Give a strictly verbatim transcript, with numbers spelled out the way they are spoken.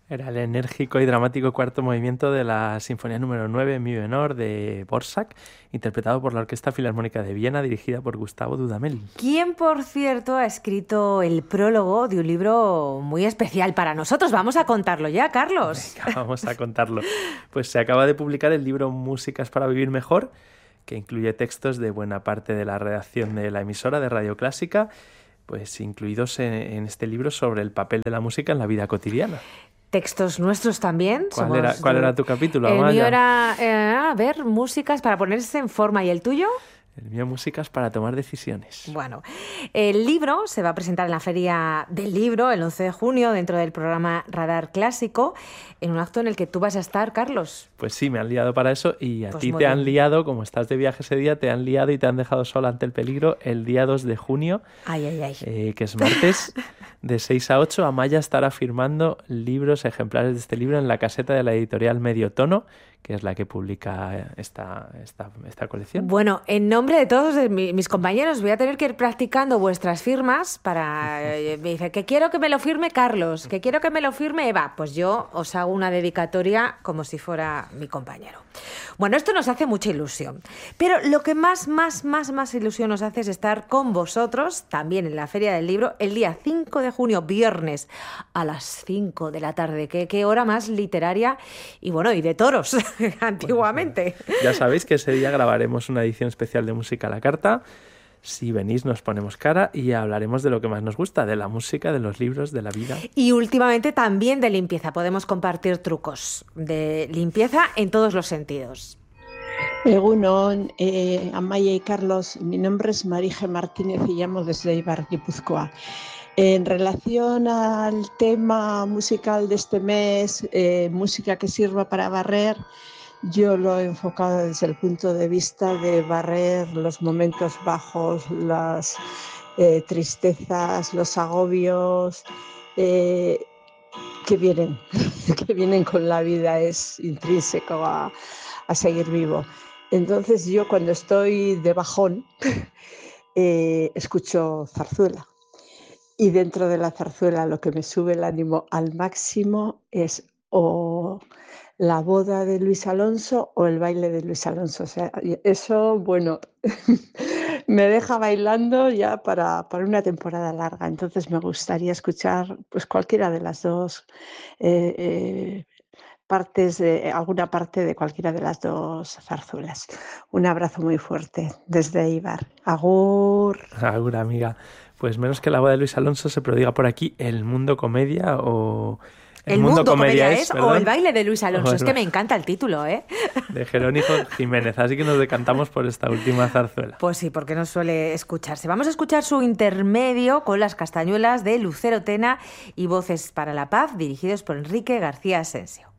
Era el enérgico y dramático cuarto movimiento de la Sinfonía número nueve en mi menor de Dvořák, interpretado por la Orquesta Filarmónica de Viena, dirigida por Gustavo Dudamel. Quien, por cierto, ha escrito el prólogo de un libro muy especial para nosotros. Vamos a contarlo ya, Carlos. Venga, vamos a contarlo. Pues se acaba de publicar el libro Músicas para vivir mejor, que incluye textos de buena parte de la redacción de la emisora de Radio Clásica, pues incluidos en, en este libro sobre el papel de la música en la vida cotidiana. Textos nuestros también. ¿Cuál, era, ¿cuál de... era tu capítulo, El Amaya? mío era, eh, a ver, músicas para ponerse en forma. ¿Y el tuyo? El mío, músicas para tomar decisiones. Bueno, el libro se va a presentar en la Feria del Libro el once de junio dentro del programa Radar Clásico, en un acto en el que tú vas a estar, Carlos. Pues sí, me han liado para eso y a Pues ti te bien. han liado, como estás de viaje ese día, te han liado y te han dejado sola ante el peligro el día dos de junio, Ay, ay, ay. eh, que es martes, de seis a ocho. Amaya estará firmando libros, ejemplares de este libro en la caseta de la editorial Medio Tono, que es la que publica esta, esta, esta colección. Bueno, en nombre de todos de mi, mis compañeros voy a tener que ir practicando vuestras firmas para... Eh, me dice que quiero que me lo firme Carlos, que quiero que me lo firme Eva. Pues yo os hago una dedicatoria como si fuera mi compañero. Bueno, esto nos hace mucha ilusión. Pero lo que más, más, más, más ilusión nos hace es estar con vosotros, también en la Feria del Libro, el día cinco de junio, viernes, a las cinco de la tarde. Qué, qué hora más literaria y, bueno, y de toros, antiguamente. Pues, ya sabéis que ese día grabaremos una edición especial de Música a la Carta. Si venís nos ponemos cara y hablaremos de lo que más nos gusta, de la música, de los libros, de la vida. Y últimamente también de limpieza. Podemos compartir trucos de limpieza en todos los sentidos. Egunon, eh, Amaya y Carlos, mi nombre es Marije Martínez y llamo desde Eibar, Guipúzcoa. En relación al tema musical de este mes, eh, música que sirva para barrer, yo lo he enfocado desde el punto de vista de barrer los momentos bajos, las eh, tristezas, los agobios eh, que vienen, que vienen con la vida, es intrínseco a, a seguir vivo. Entonces yo cuando estoy de bajón eh, escucho zarzuela y dentro de la zarzuela lo que me sube el ánimo al máximo es o la boda de Luis Alonso o el baile de Luis Alonso. O sea, eso, bueno, me deja bailando ya para, para una temporada larga. Entonces me gustaría escuchar pues cualquiera de las dos eh, eh, partes, de, alguna parte de cualquiera de las dos zarzuelas. Un abrazo muy fuerte desde Eibar. Agur. Agur, amiga. Pues menos que la boda de Luis Alonso se prodiga por aquí El Mundo Comedia o... El, el mundo, mundo comedia, comedia es, o el baile de Luis Alonso. Es que me encanta el título, ¿eh? De Jerónimo Jiménez. Así que nos decantamos por esta última zarzuela. Pues sí, porque no suele escucharse. Vamos a escuchar su intermedio con las castañuelas de Lucero Tena y Voces para la Paz, dirigidos por Enrique García Asensio.